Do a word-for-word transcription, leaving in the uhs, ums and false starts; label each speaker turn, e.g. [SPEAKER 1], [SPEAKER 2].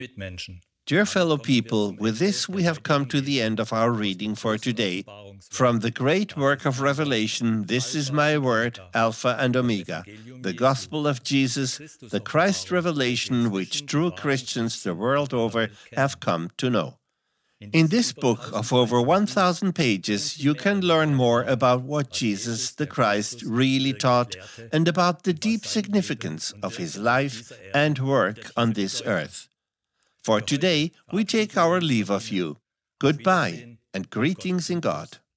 [SPEAKER 1] Mitmenschen.
[SPEAKER 2] Dear fellow people, with this we have come to the end of our reading for today. From the great work of Revelation, this is my word, Alpha and Omega, the gospel of Jesus, the Christ revelation which true Christians the world over have come to know. In this book of over one thousand pages, you can learn more about what Jesus the Christ really taught and about the deep significance of his life and work on this earth. For today, we take our leave of you. Goodbye and greetings in God.